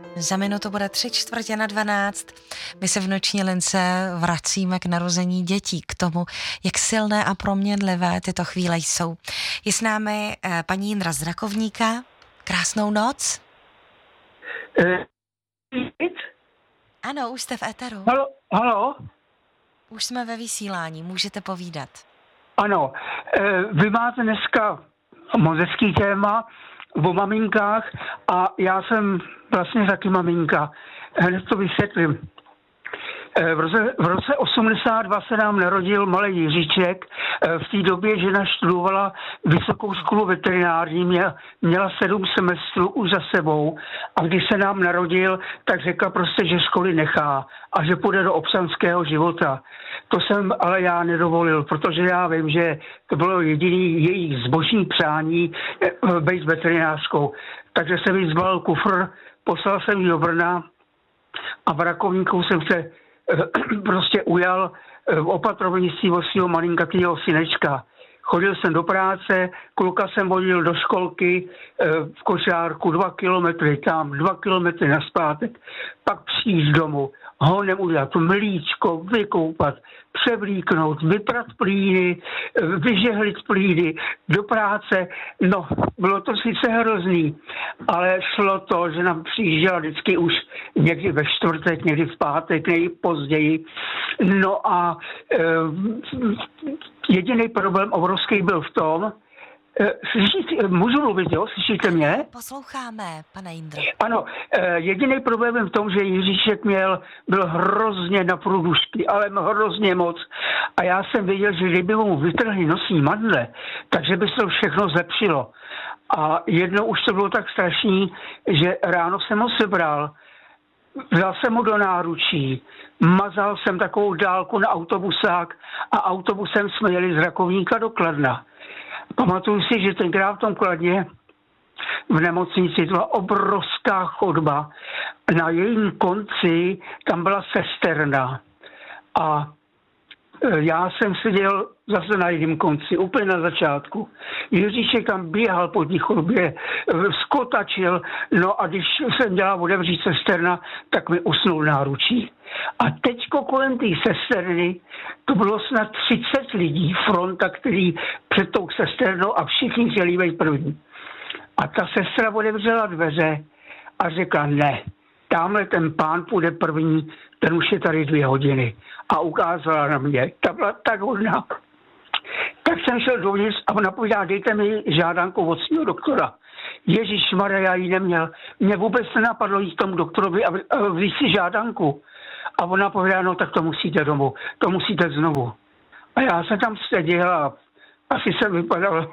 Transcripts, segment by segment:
Za minutu bude 3/4 na 12. My se v noční lince vracíme k narození dětí, k tomu, jak silné a proměnlivé tyto chvíle jsou. Je s námi paní Jindra z Rakovníka. Krásnou noc. Ano, už jste v éteru. Halo? Už jsme ve vysílání, můžete povídat. Ano, vy máte dneska moc hezký téma o maminkách a já jsem vlastně taky maminka. Hned to vysvětlím. V roce 82 se nám narodil malý Jiříček. V té době žena študovala vysokou školu veterinární, měla 7 semestrů už za sebou a když se nám narodil, tak řekla prostě, že školy nechá a že půjde do občanského života. To jsem ale já nedovolil, protože já vím, že to bylo jediný jejich zbožní přání být veterinářskou. Takže jsem jí zbalil kufr, poslal jsem ji do Brna a v Rakovníku jsem se prostě ujal opatrovnictví o svého malinkatýho synečka. Chodil jsem do práce, kluka jsem vodil do školky v košárku 2 kilometry tam, 2 kilometry nazpátek, pak přijít domů, honem udělat mlíčko, vykoupat, převlíknout, vyprat plíny, vyžehlit plíny do práce. No, bylo to sice hrozný, ale šlo to, že nám přijížděla vždycky už někdy ve čtvrtek, někdy v pátek, někdy později. No a jediný problém obrovský byl v tom, můžu mluvit, jo? Slyšíte mě? Posloucháme, pane Jindro. Ano, jediný problém je v tom, že Jiříšek byl hrozně na průdušky, ale hrozně moc. A já jsem věděl, že kdyby mu vytrhli nosní mandle, takže by se to všechno zlepšilo. A jednou už to bylo tak strašný, že ráno jsem ho sebral, vzal jsem ho do náručí, mazal jsem takovou dálku na autobusák a autobusem jsme jeli z Rakovníka do Kladna. Pamatuju si, že tenkrát v tom Kladně v nemocnici to byla obrovská chodba. Na jejím konci tam byla sesterna. A já jsem seděl zase na jiném konci, úplně na začátku. Jiříšek tam běhal po té chodbě, skotačil, no a když jsem dělal otevřít sesterna, tak mi usnul náručí. A teďko kolem té sesterny, to bylo snad 30 lidí, fronta, který před tou sesternou a všichni chtěli být první. A ta sestra otevřela dveře a řekla ne, tamhle ten pán půjde první, ten už je tady 2 hodiny. A ukázala na mě, ta byla tak hodná. Tak jsem šel dovnitř a ona povídá, dejte mi žádanku od svého doktora. Ježišmarja, já ji neměl. Mě vůbec nenapadlo jít k tomu doktorovi a vzít si žádanku. A ona povídá, no tak to musíte domů, to musíte znovu. A já jsem tam seděl a asi jsem vypadal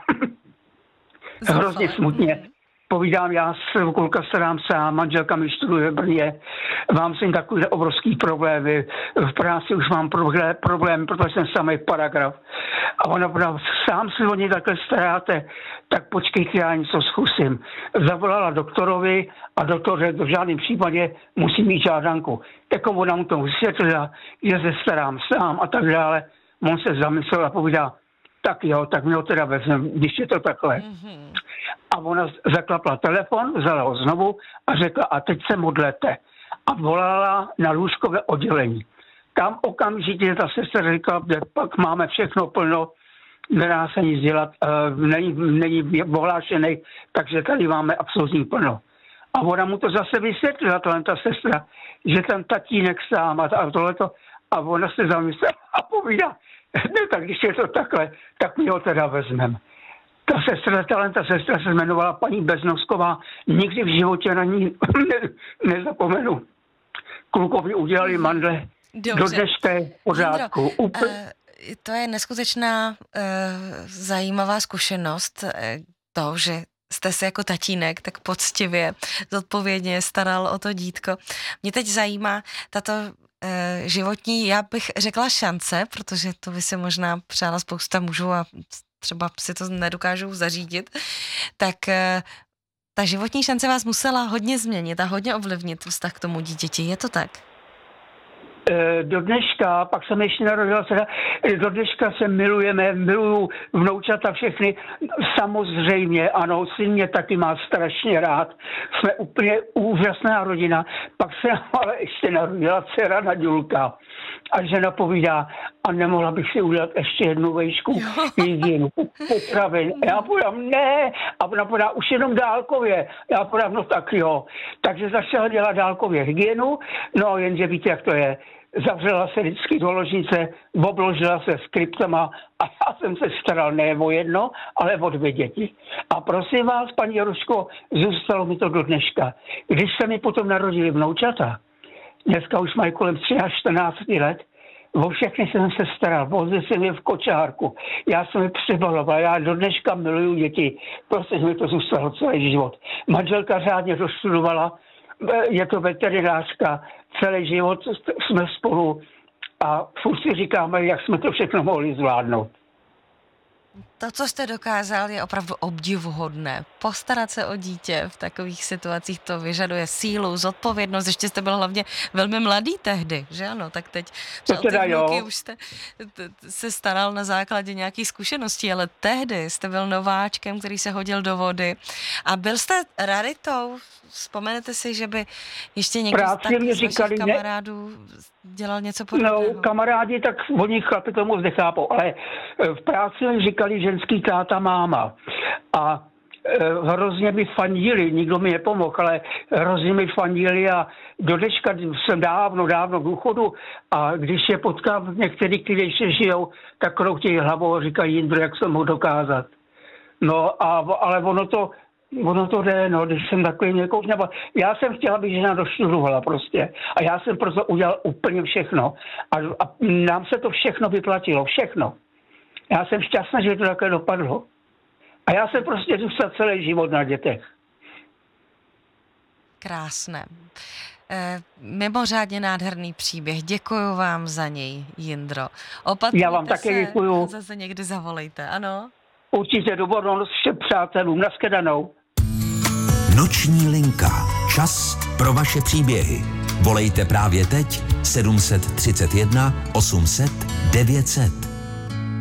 hrozně smutně. Povídám, já se kluka starám sám, manželka mi študuje v Brně, mám s tím takové obrovský problémy, v práci už mám problém, protože jsem samý paragraf. A ona povedala, sám se o ně takhle staráte, tak počkejte, já něco zkusím. Zavolala doktorovi a doktor řekl, v žádném případě musí mít žádanku. Tak ona mu to vysvětlila, že se starám sám a tak dále. On se zamyslel a povídá, tak jo, tak mi ho teda vezmem, když je to takhle. Mm-hmm. A ona zaklapla telefon, vzala ho znovu a řekla, a teď se modlete. A volala na lůžkové oddělení. Tam okamžitě ta sestra řekla, že pak máme všechno plno, nedá se nic dělat, není ohlášený, takže tady máme absolutní plno. A ona mu to zase vysvětlila, ta sestra, že ten tatínek sám a tohleto. A ona se zamyslela a povídá, ne, tak když je to takhle, tak mi ho teda vezmem. Ta sestra se jmenovala paní Beznosková, nikdy v životě na ní nezapomenu. Klukovi udělali mandle, do dneška je v pořádku. To je neskutečná zajímavá zkušenost, to, že jste se jako tatínek tak poctivě, zodpovědně staral o to dítko. Mě teď zajímá tato životní, já bych řekla šance, protože to by si možná přála spousta mužů a třeba si to nedokážou zařídit, tak ta životní šance vás musela hodně změnit a hodně ovlivnit vztah k tomu dítěti. Je to tak? do dneška, pak jsem ještě narodila dcera, do dneška se miluju vnoučata všechny, samozřejmě, ano, syn mě taky má strašně rád, jsme úplně úžasná rodina, pak se nám ale ještě narodila dcera Naďulka a žena povídá, a nemohla bych si udělat ještě jednu vejšku hygienu potravin. Já podám, ne, a ona podá už jenom dálkově. Já podám, no tak jo. Takže začala dělat dálkově hygienu, no jenže víte, jak to je. Zavřela se vždycky do ložnice, obložila se skriptama a já jsem se staral ne o jedno, ale o 2 děti. A prosím vás, paní Jaruško, zůstalo mi to do dneška. Když se mi potom narodili vnoučata, dneska už mají kolem 13-14 let, o všechny jsem se staral, vozil jsem je v kočárku, já jsem je přebaloval, já do dneška miluju děti, prostě mi to zůstalo celý život. Manželka řádně dostudovala, je to veterinářka, celý život jsme spolu a furt si říkáme, jak jsme to všechno mohli zvládnout. To, co jste dokázal, je opravdu obdivuhodné. Postarat se o dítě v takových situacích, to vyžaduje sílu, zodpovědnost. Ještě jste byl hlavně velmi mladý tehdy, že ano? Tak teď třeba ty vnuky už jste se staral na základě nějakých zkušeností, ale tehdy jste byl nováčkem, který se hodil do vody. A byl jste raritou? Vzpomenete si, že by ještě někdo z vašich kamarádů dělal něco podobného? No, kamarádi, tak oni chlapi to moc nechápou, ale v práci mi říkali ženský táta, máma. A hrozně mi fandili, nikdo mi nepomohl, ale hrozně mi fandili a do dneška jsem dávno v důchodu a když je potkám některý, kteří ještě žijou, tak kroutějí hlavou a říkají, Jindro, jak jsem mohl dokázat. No, ale ono to jde, no, když jsem takový někouš, nebo já jsem chtěla, aby žena doštudovala prostě. A já jsem proto udělal úplně všechno. A nám se to všechno vyplatilo, všechno. Já jsem šťastný, že to takhle dopadlo. A já jsem prostě zůstal celý život na dětech. Krásné. Mimořádně nádherný příběh. Děkuju vám za něj, Jindro. Opatrujte já vám také děkuju. Zase někdy zavolejte, ano? Určitě dobrou všem přátelům. Nashledanou. Noční linka. Čas pro vaše příběhy. Volejte právě teď 731 800 900.